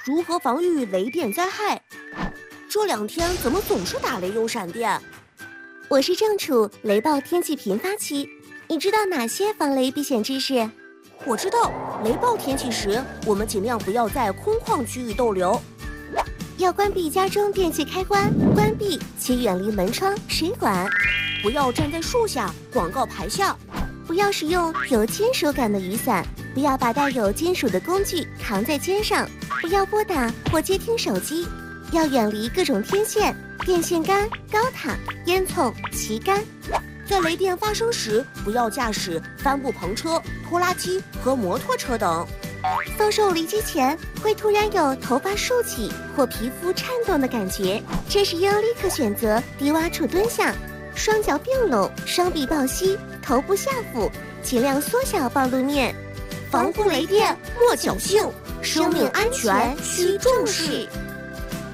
如何防御雷电灾害？这2天怎么总是打雷又闪电？ 我是正处雷暴天气频发期，你知道哪些防雷避险知识？ 我知道，雷暴天气时，我们尽量不要在空旷区域逗留， 要关闭家中电器开关，关闭且远离门窗、水管， 不要站在树下、广告牌下， 不要使用有金属感的雨伞，不要把带有金属的工具扛在肩上，不要拨打或接听手机，要远离各种天线、电线杆、高塔、烟囱、旗杆。 在雷电发生时，不要驾驶帆布篷车、拖拉机和摩托车等。 遭受雷击前，会突然有头发竖起或皮肤颤动的感觉，这时应立刻选择低洼处蹲下，双脚并拢，双臂抱膝，头部下俯，尽量缩小暴露面。 防护雷电莫侥幸，生命安全需重视。